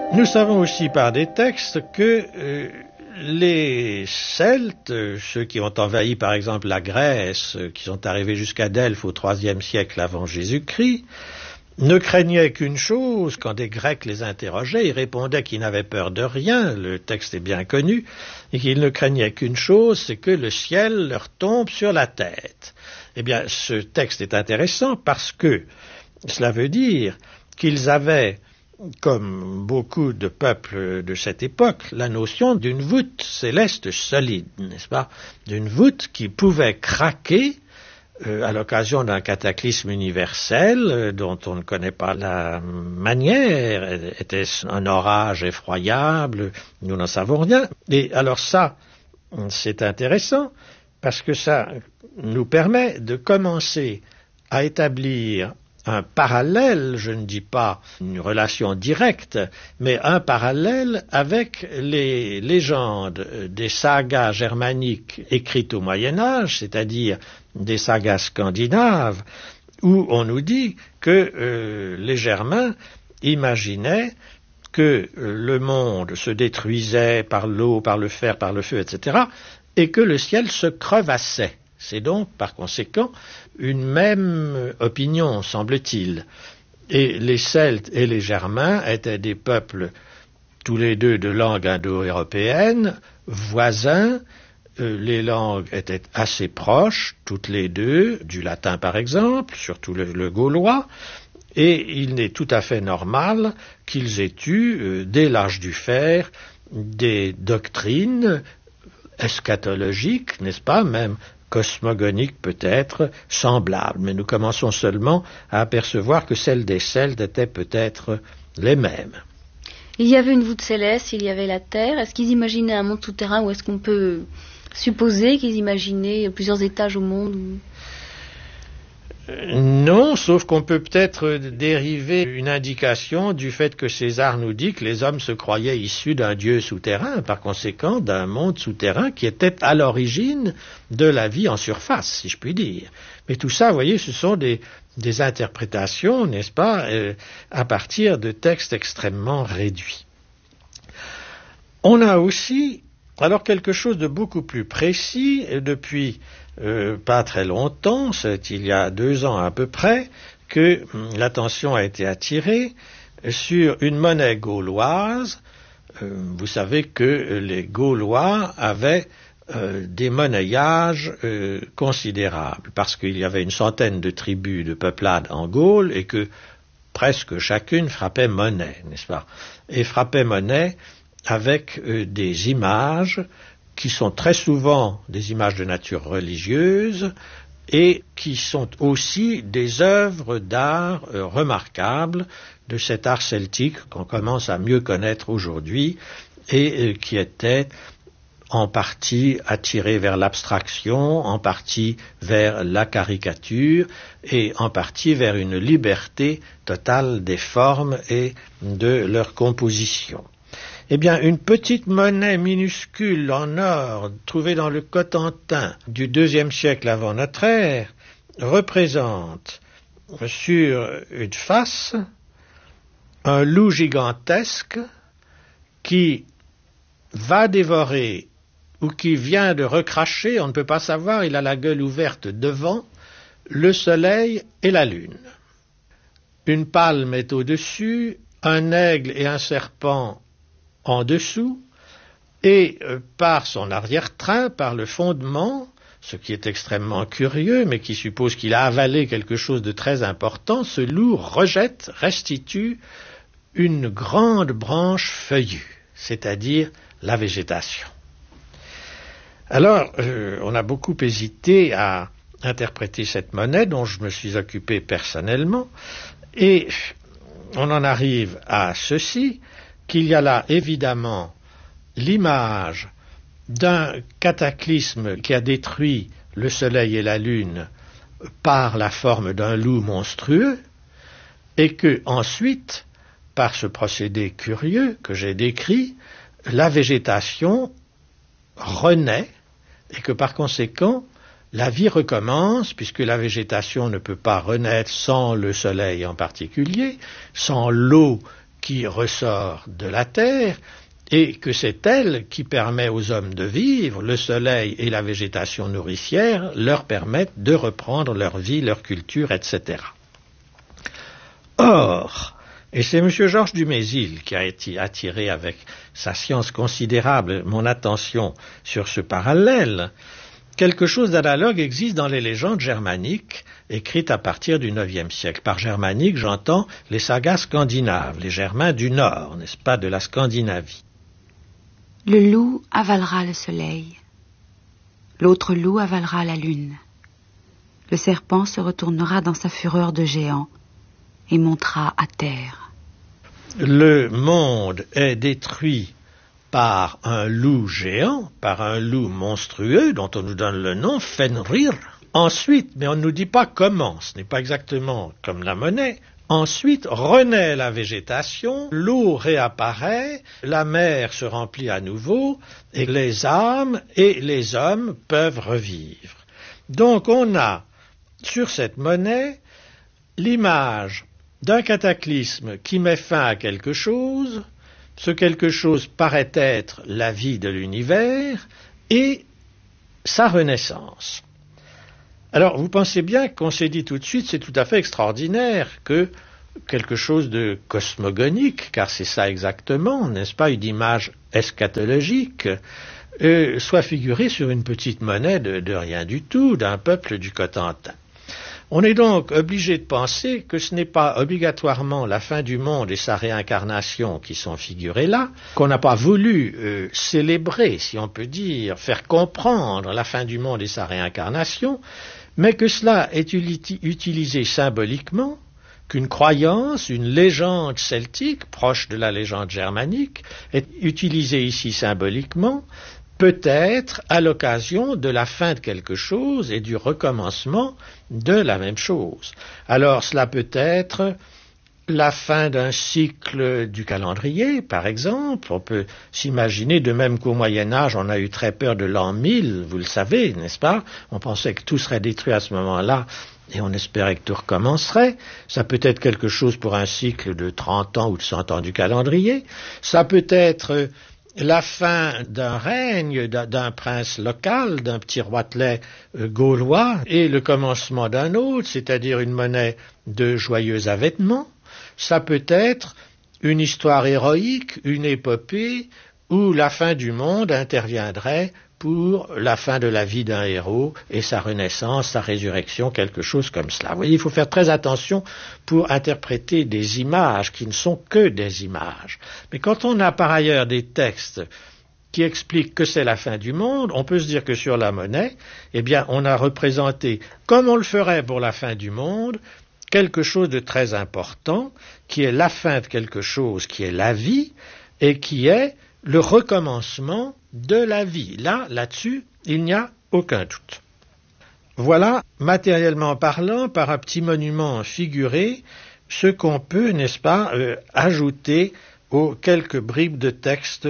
Nous savons aussi par des textes que les Celtes, ceux qui ont envahi par exemple la Grèce, qui sont arrivés jusqu'à Delphes au IIIe siècle avant Jésus-Christ, ne craignaient qu'une chose. Quand des Grecs les interrogeaient, ils répondaient qu'ils n'avaient peur de rien, le texte est bien connu, et qu'ils ne craignaient qu'une chose, c'est que le ciel leur tombe sur la tête. Eh bien, ce texte est intéressant parce que cela veut dire qu'ils avaient, comme beaucoup de peuples de cette époque, la notion d'une voûte céleste solide, n'est-ce pas? D'une voûte qui pouvait craquer à l'occasion d'un cataclysme universel dont on ne connaît pas la manière. Était-ce un orage effroyable? Nous n'en savons rien. Et alors ça, c'est intéressant parce que ça nous permet de commencer à établir un parallèle, je ne dis pas une relation directe, mais un parallèle avec les légendes des sagas germaniques écrites au Moyen-Âge, c'est-à-dire des sagas scandinaves, où on nous dit que les Germains imaginaient que le monde se détruisait par l'eau, par le fer, par le feu, etc., et que le ciel se crevassait. C'est donc, par conséquent, une même opinion, semble-t-il. Et les Celtes et les Germains étaient des peuples, tous les deux de langue indo-européenne, voisins. Les langues étaient assez proches, toutes les deux, du latin par exemple, surtout le gaulois, et il n'est tout à fait normal qu'ils aient eu, dès l'âge du fer, des doctrines eschatologiques, n'est-ce pas, même cosmogoniques peut-être, semblables. Mais nous commençons seulement à apercevoir que celles des Celtes étaient peut-être les mêmes. Il y avait une voûte céleste, il y avait la terre. Est-ce qu'ils imaginaient un monde souterrain ou est-ce qu'on peut supposer qu'ils imaginaient plusieurs étages au monde Non, sauf qu'on peut peut-être dériver une indication du fait que César nous dit que les hommes se croyaient issus d'un dieu souterrain, par conséquent d'un monde souterrain qui était à l'origine de la vie en surface, si je puis dire. Mais tout ça, vous voyez, ce sont des interprétations, n'est-ce pas, à partir de textes extrêmement réduits. On a aussi, alors, quelque chose de beaucoup plus précis, depuis pas très longtemps, c'est il y a 2 ans à peu près, que l'attention a été attirée sur une monnaie gauloise. Vous savez que les Gaulois avaient des monnaillages considérables, parce qu'il y avait une centaine de tribus de peuplades en Gaule et que presque chacune frappait monnaie, n'est-ce pas? Et frappait monnaie avec des images qui sont très souvent des images de nature religieuse et qui sont aussi des œuvres d'art remarquables de cet art celtique qu'on commence à mieux connaître aujourd'hui et qui était en partie attiré vers l'abstraction, en partie vers la caricature et en partie vers une liberté totale des formes et de leur composition. Eh bien, une petite monnaie minuscule en or trouvée dans le Cotentin du IIe siècle avant notre ère représente sur une face un loup gigantesque qui va dévorer ou qui vient de recracher, on ne peut pas savoir, il a la gueule ouverte devant, le soleil et la lune. Une palme est au-dessus, un aigle et un serpent en dessous, et par son arrière-train, par le fondement, ce qui est extrêmement curieux, mais qui suppose qu'il a avalé quelque chose de très important, ce loup restitue une grande branche feuillue, c'est-à-dire la végétation. Alors, on a beaucoup hésité à interpréter cette monnaie, dont je me suis occupé personnellement, et on en arrive à ceci, qu'il y a là évidemment l'image d'un cataclysme qui a détruit le soleil et la lune par la forme d'un loup monstrueux, et que ensuite, par ce procédé curieux que j'ai décrit, la végétation renaît, et que par conséquent, la vie recommence, puisque la végétation ne peut pas renaître sans le soleil en particulier, sans l'eau qui ressort de la terre, et que c'est elle qui permet aux hommes de vivre. Le soleil et la végétation nourricière leur permettent de reprendre leur vie, leur culture, etc. Or, et c'est M. Georges Dumézil qui a été attiré avec sa science considérable mon attention sur ce parallèle, quelque chose d'analogue existe dans les légendes germaniques écrites à partir du IXe siècle. Par germanique, j'entends les sagas scandinaves, les Germains du Nord, n'est-ce pas, de la Scandinavie. Le loup avalera le soleil. L'autre loup avalera la lune. Le serpent se retournera dans sa fureur de géant et montera à terre. Le monde est détruit par un loup géant, par un loup monstrueux dont on nous donne le nom, Fenrir. Ensuite, mais on ne nous dit pas comment, ce n'est pas exactement comme la monnaie. Ensuite, renaît la végétation, l'eau réapparaît, la mer se remplit à nouveau, et les âmes et les hommes peuvent revivre. Donc on a, sur cette monnaie, l'image d'un cataclysme qui met fin à quelque chose, ce quelque chose paraît être la vie de l'univers, et sa renaissance. Alors, vous pensez bien qu'on s'est dit tout de suite, c'est tout à fait extraordinaire que quelque chose de cosmogonique, car c'est ça exactement, n'est-ce pas, une image eschatologique, soit figurée sur une petite monnaie de rien du tout, d'un peuple du Cotentin. On est donc obligé de penser que ce n'est pas obligatoirement la fin du monde et sa réincarnation qui sont figurées là, qu'on n'a pas voulu célébrer, si on peut dire, faire comprendre la fin du monde et sa réincarnation, mais que cela est utilisé symboliquement, qu'une croyance, une légende celtique, proche de la légende germanique, est utilisée ici symboliquement, peut-être à l'occasion de la fin de quelque chose et du recommencement de la même chose. Alors cela peut être la fin d'un cycle du calendrier, par exemple. On peut s'imaginer, de même qu'au Moyen-Âge, on a eu très peur de l'an 1000, vous le savez, n'est-ce pas? On pensait que tout serait détruit à ce moment-là, et on espérait que tout recommencerait. Ça peut être quelque chose pour un cycle de 30 ans ou de 100 ans du calendrier. Ça peut être la fin d'un règne, d'un prince local, d'un petit roitelet gaulois, et le commencement d'un autre, c'est-à-dire une monnaie de joyeux avènement. Ça peut être une histoire héroïque, une épopée, où la fin du monde interviendrait pour la fin de la vie d'un héros et sa renaissance, sa résurrection, quelque chose comme cela. Vous voyez, il faut faire très attention pour interpréter des images qui ne sont que des images. Mais quand on a par ailleurs des textes qui expliquent que c'est la fin du monde, on peut se dire que sur la monnaie, eh bien, on a représenté, comme on le ferait pour la fin du monde, quelque chose de très important, qui est la fin de quelque chose, qui est la vie, et qui est le recommencement de la vie. Là-dessus, il n'y a aucun doute. Voilà, matériellement parlant, par un petit monument figuré, ce qu'on peut, n'est-ce pas, ajouter aux quelques bribes de texte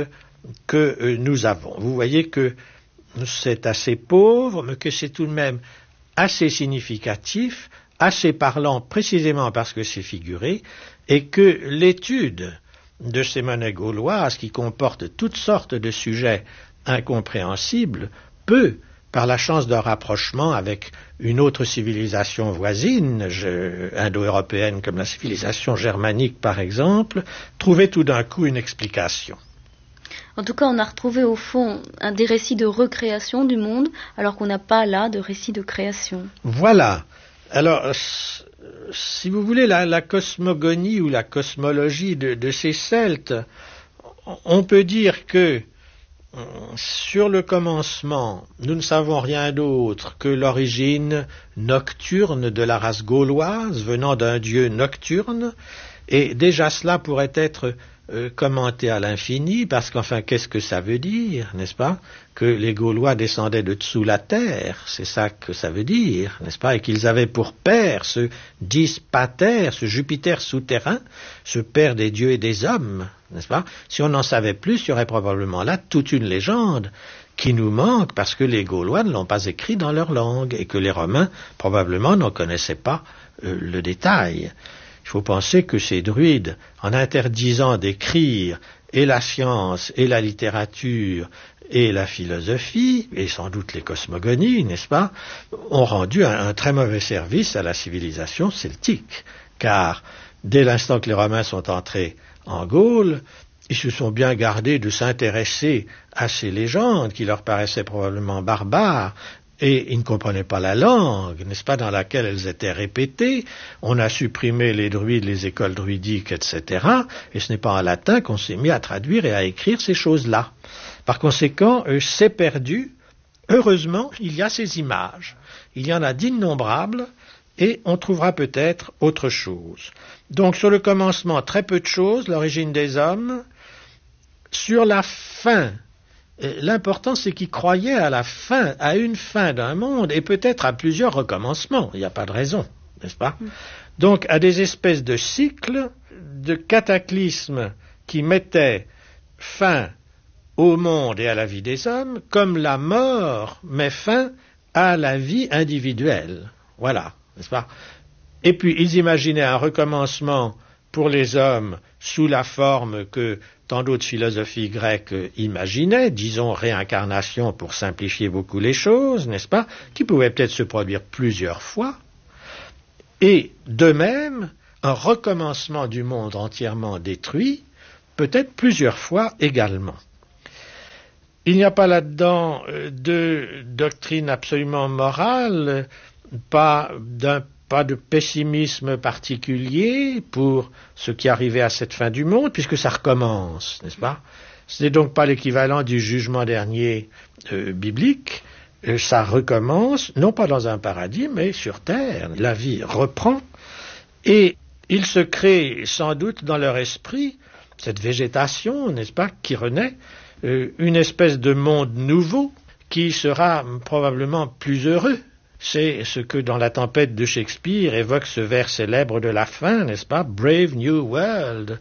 que nous avons. Vous voyez que c'est assez pauvre, mais que c'est tout de même assez significatif, assez parlant précisément parce que c'est figuré, et que l'étude de ces monnaies gauloises qui comportent toutes sortes de sujets incompréhensibles peut, par la chance d'un rapprochement avec une autre civilisation voisine, indo-européenne comme la civilisation germanique par exemple, trouver tout d'un coup une explication. En tout cas, on a retrouvé au fond des récits de recréation du monde, alors qu'on n'a pas là de récits de création. Voilà. Alors, si vous voulez, la cosmogonie ou la cosmologie de ces Celtes, on peut dire que sur le commencement, nous ne savons rien d'autre que l'origine nocturne de la race gauloise, venant d'un dieu nocturne, et déjà cela pourrait être commenté à l'infini, parce qu'enfin, qu'est-ce que ça veut dire, n'est-ce pas? Que les Gaulois descendaient de dessous la terre, c'est ça que ça veut dire, n'est-ce pas? Et qu'ils avaient pour père ce Dis Pater, ce Jupiter souterrain, ce père des dieux et des hommes, n'est-ce pas? Si on en savait plus, il y aurait probablement là toute une légende qui nous manque parce que les Gaulois ne l'ont pas écrit dans leur langue et que les Romains probablement n'en connaissaient pas le détail. Il faut penser que ces druides, en interdisant d'écrire et la science et la littérature et la philosophie, et sans doute les cosmogonies, n'est-ce pas, ont rendu un très mauvais service à la civilisation celtique. Car dès l'instant que les Romains sont entrés en Gaule, ils se sont bien gardés de s'intéresser à ces légendes qui leur paraissaient probablement barbares, et ils ne comprenaient pas la langue, n'est-ce pas, dans laquelle elles étaient répétées. On a supprimé les druides, les écoles druidiques, etc. Et ce n'est pas en latin qu'on s'est mis à traduire et à écrire ces choses-là. Par conséquent, c'est perdu. Heureusement, il y a ces images. Il y en a d'innombrables, et on trouvera peut-être autre chose. Donc, sur le commencement, très peu de choses, l'origine des hommes. Sur la fin, l'important, c'est qu'ils croyaient à la fin, à une fin d'un monde, et peut-être à plusieurs recommencements. Il n'y a pas de raison, n'est-ce pas? Donc, à des espèces de cycles, de cataclysmes qui mettaient fin au monde et à la vie des hommes, comme la mort met fin à la vie individuelle. Voilà, n'est-ce pas? Et puis, ils imaginaient un recommencement pour les hommes sous la forme que tant d'autres philosophies grecques imaginaient, disons réincarnation pour simplifier beaucoup les choses, n'est-ce pas, qui pouvait peut-être se produire plusieurs fois, et de même, un recommencement du monde entièrement détruit, peut-être plusieurs fois également. Il n'y a pas là-dedans de doctrine absolument morale, pas de pessimisme particulier pour ce qui arrivait à cette fin du monde, puisque ça recommence, n'est-ce pas? Ce n'est donc pas l'équivalent du jugement dernier biblique. Ça recommence, non pas dans un paradis, mais sur terre. La vie reprend, et il se crée sans doute dans leur esprit cette végétation, n'est-ce pas, qui renaît, une espèce de monde nouveau qui sera probablement plus heureux. C'est ce que dans La Tempête de Shakespeare évoque ce vers célèbre de la fin, n'est-ce pas? Brave New World,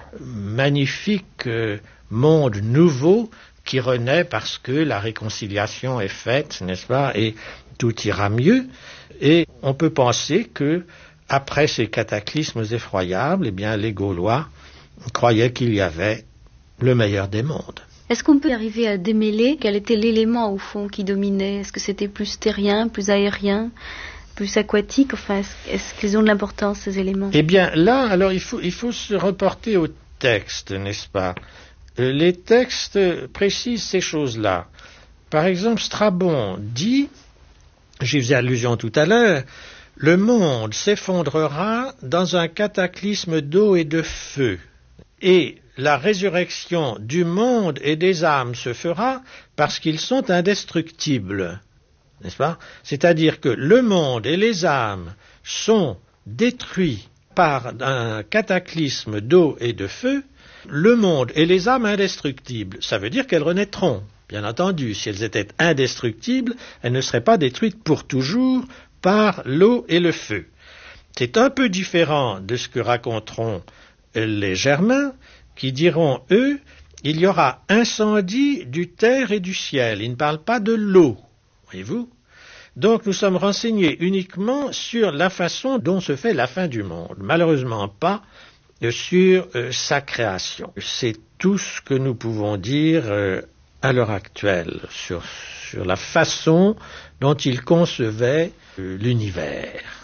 magnifique monde nouveau qui renaît parce que la réconciliation est faite, n'est-ce pas? Et tout ira mieux. Et on peut penser que après ces cataclysmes effroyables, eh bien les Gaulois croyaient qu'il y avait le meilleur des mondes. Est-ce qu'on peut arriver à démêler quel était l'élément au fond qui dominait? Est-ce que c'était plus terrien, plus aérien, plus aquatique? Enfin, est-ce qu'ils ont de l'importance, ces éléments? Eh bien là, alors il faut se reporter au texte, n'est-ce pas? Les textes précisent ces choses-là. Par exemple, Strabon dit, j'y faisais allusion tout à l'heure, le monde s'effondrera dans un cataclysme d'eau et de feu. Et la résurrection du monde et des âmes se fera parce qu'ils sont indestructibles, n'est-ce pas? C'est-à-dire que le monde et les âmes sont détruits par un cataclysme d'eau et de feu, le monde et les âmes indestructibles. Ça veut dire qu'elles renaîtront, bien entendu. Si elles étaient indestructibles, elles ne seraient pas détruites pour toujours par l'eau et le feu. C'est un peu différent de ce que raconteront les Germains, qui diront, eux, il y aura incendie du terre et du ciel. Ils ne parlent pas de l'eau, voyez-vous. Donc nous sommes renseignés uniquement sur la façon dont se fait la fin du monde, malheureusement pas sur sa création. C'est tout ce que nous pouvons dire à l'heure actuelle sur la façon dont il concevait l'univers.